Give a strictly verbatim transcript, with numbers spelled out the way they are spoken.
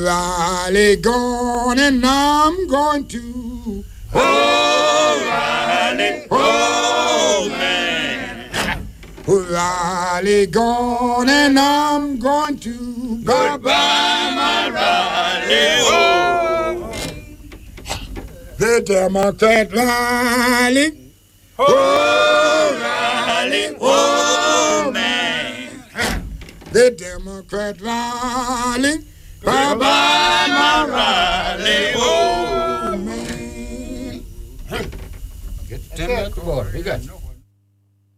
Riley gone and I'm going to. Oh, Riley, oh, man. Riley gone and I'm going to. Goodbye, my Riley, oh. The Democrat Riley. Oh, Riley, oh, man. The Democrat Riley. Goodbye, my Riley, oh. Man. Get ten minutes of water. You got it.